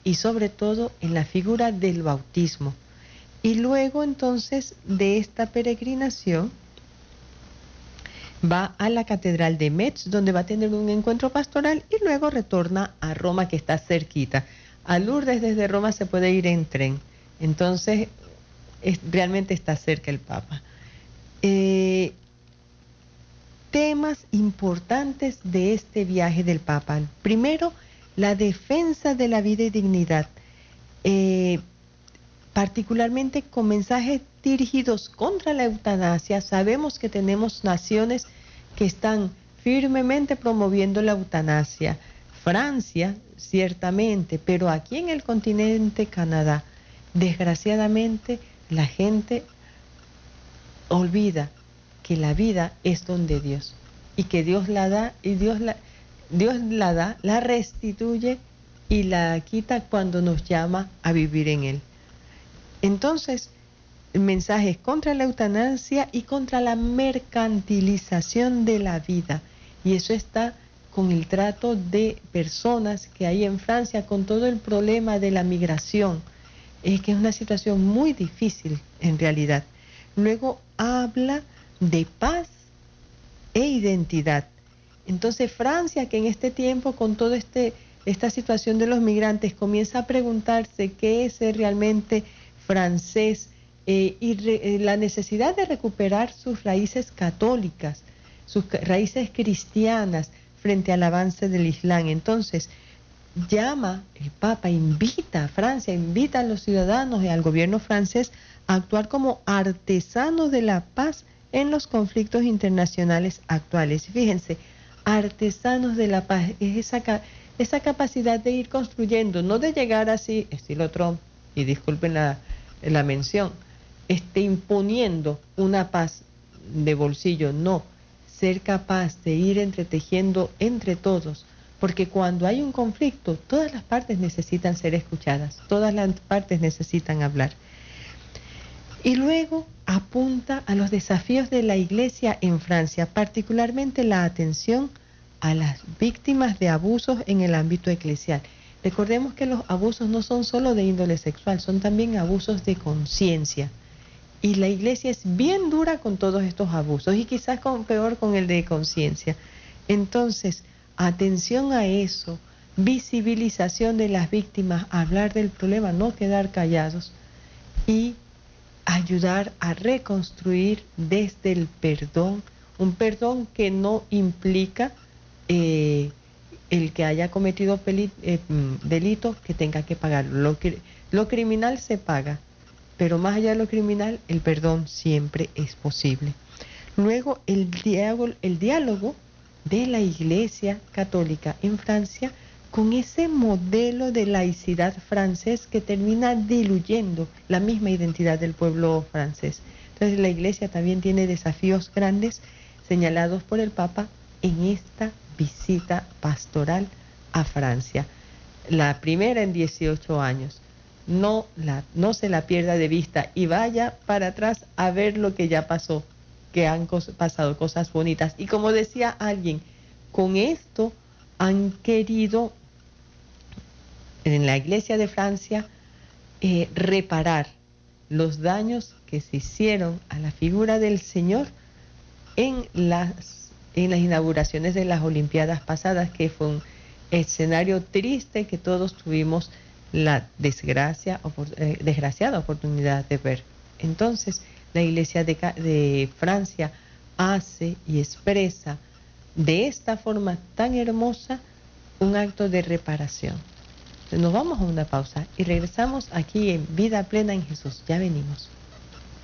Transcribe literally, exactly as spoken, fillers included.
y sobre todo en la figura del bautismo. Y luego entonces de esta peregrinación va a la Catedral de Metz, donde va a tener un encuentro pastoral y luego retorna a Roma, que está cerquita. A Lourdes desde Roma se puede ir en tren, entonces es, realmente está cerca el Papa. Eh, temas importantes de este viaje del Papa. Primero, la defensa de la vida y dignidad, eh, particularmente con mensajes dirigidos contra la eutanasia. Sabemos que tenemos naciones que están firmemente promoviendo la eutanasia. Francia, ciertamente, pero aquí en el continente Canadá, desgraciadamente, la gente olvida que la vida es don de Dios y que Dios la da y Dios la, Dios la da, la restituye y la quita cuando nos llama a vivir en Él. Entonces, mensajes contra la eutanasia y contra la mercantilización de la vida. Y eso está con el trato de personas que hay en Francia, con todo el problema de la migración, es que es una situación muy difícil en realidad. Luego habla de paz e identidad. Entonces Francia, que en este tiempo con toda este, esta situación de los migrantes, comienza a preguntarse qué es realmente francés eh, y re, eh, la necesidad de recuperar sus raíces católicas, sus raíces cristianas frente al avance del Islam. Entonces llama, el Papa invita a Francia, invita a los ciudadanos y al gobierno francés a actuar como artesanos de la paz en los conflictos internacionales actuales. Fíjense, artesanos de la paz, es esa, esa capacidad de ir construyendo, no de llegar así, estilo Trump, y disculpen la, la mención, este, imponiendo una paz de bolsillo, no, ser capaz de ir entretejiendo entre todos, porque cuando hay un conflicto, todas las partes necesitan ser escuchadas, todas las partes necesitan hablar. Y luego apunta a los desafíos de la Iglesia en Francia, particularmente la atención a las víctimas de abusos en el ámbito eclesial. Recordemos que los abusos no son solo de índole sexual, son también abusos de conciencia. Y la Iglesia es bien dura con todos estos abusos y quizás con, peor con el de conciencia. Entonces, atención a eso, visibilización de las víctimas, hablar del problema, no quedar callados y ayudar a reconstruir desde el perdón, un perdón que no implica eh, el que haya cometido peli, eh, delitos que tenga que pagarlo. Lo, que, lo criminal se paga, pero más allá de lo criminal, el perdón siempre es posible. Luego, el diálogo, el diálogo de la Iglesia Católica en Francia con ese modelo de laicidad francés que termina diluyendo la misma identidad del pueblo francés. Entonces la Iglesia también tiene desafíos grandes señalados por el Papa en esta visita pastoral a Francia. La primera en dieciocho años. No, la, no se la pierda de vista y vaya para atrás a ver lo que ya pasó, que han cos- pasado cosas bonitas. Y como decía alguien, con esto han querido en la Iglesia de Francia eh, reparar los daños que se hicieron a la figura del Señor en las, en las inauguraciones de las Olimpiadas pasadas, que fue un escenario triste que todos tuvimos la desgracia, opor, eh, desgraciada oportunidad de ver. Entonces, la Iglesia de, de Francia hace y expresa de esta forma tan hermosa un acto de reparación. Nos vamos a una pausa y regresamos aquí en Vida Plena en Jesús. Ya venimos.